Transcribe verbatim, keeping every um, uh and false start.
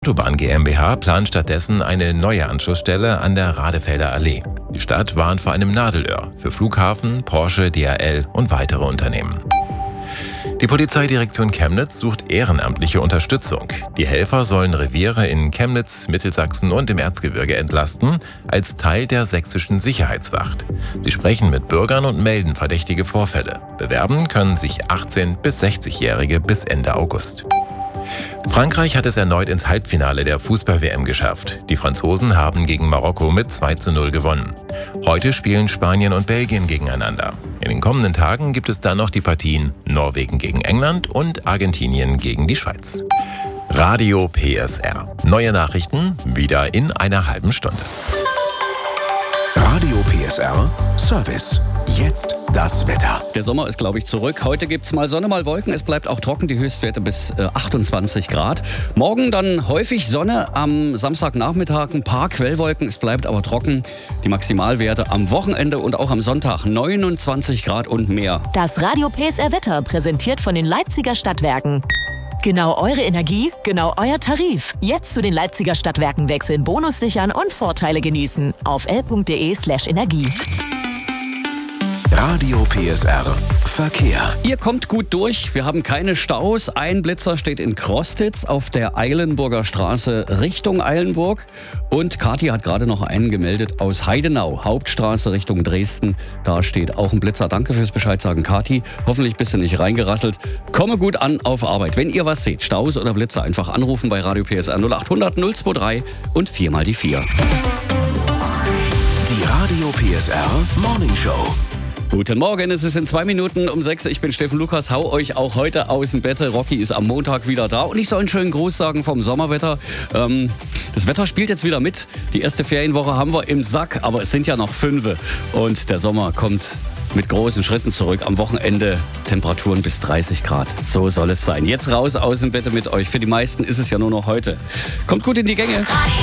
Autobahn GmbH plant stattdessen eine neue Anschlussstelle an der Radefelder Allee. Die Stadt warnt vor einem Nadelöhr für Flughafen, Porsche, D H L und weitere Unternehmen. Die Polizeidirektion Chemnitz sucht ehrenamtliche Unterstützung. Die Helfer sollen Reviere in Chemnitz, Mittelsachsen und im Erzgebirge entlasten, als Teil der sächsischen Sicherheitswacht. Sie sprechen mit Bürgern und melden verdächtige Vorfälle. Bewerben können sich achtzehn- bis sechzigjährige bis Ende August. Frankreich hat es erneut ins Halbfinale der Fußball-W M geschafft. Die Franzosen haben gegen Marokko mit zwei zu null gewonnen. Heute spielen Spanien und Belgien gegeneinander. In den kommenden Tagen gibt es dann noch die Partien Norwegen gegen England und Argentinien gegen die Schweiz. Radio P S R. Neue Nachrichten wieder in einer halben Stunde. Radio P S R Service. Jetzt das Wetter. Der Sommer ist, glaube ich, zurück. Heute gibt es mal Sonne, mal Wolken. Es bleibt auch trocken, die Höchstwerte bis äh, achtundzwanzig Grad. Morgen dann häufig Sonne, am Samstagnachmittag ein paar Quellwolken. Es bleibt aber trocken. Die Maximalwerte am Wochenende und auch am Sonntag neunundzwanzig Grad und mehr. Das Radio P S R Wetter präsentiert von den Leipziger Stadtwerken. Genau eure Energie, genau euer Tarif. Jetzt zu den Leipziger Stadtwerken wechseln, Bonus sichern und Vorteile genießen. Auf l punkt de slash Energie. Radio P S R Verkehr. Ihr kommt gut durch. Wir haben keine Staus. Ein Blitzer steht in Krostitz auf der Eilenburger Straße Richtung Eilenburg. Und Kathi hat gerade noch einen gemeldet aus Heidenau, Hauptstraße Richtung Dresden. Da steht auch ein Blitzer. Danke fürs Bescheid sagen, Kathi. Hoffentlich bist du nicht reingerasselt. Komme gut an auf Arbeit. Wenn ihr was seht, Staus oder Blitzer, einfach anrufen bei Radio P S R null acht hundert null zwei drei und vier mal die vier. Die Radio P S R Morning Show. Guten Morgen, es ist in zwei Minuten um sechs. Ich bin Steffen Lukas, hau euch auch heute aus dem Bett. Rocky ist am Montag wieder da und ich soll einen schönen Gruß sagen vom Sommerwetter. Ähm, das Wetter spielt jetzt wieder mit. Die erste Ferienwoche haben wir im Sack, aber es sind ja noch fünfe. Und der Sommer kommt mit großen Schritten zurück. Am Wochenende Temperaturen bis dreißig Grad. So soll es sein. Jetzt raus aus dem Bett mit euch. Für die meisten ist es ja nur noch heute. Kommt gut in die Gänge.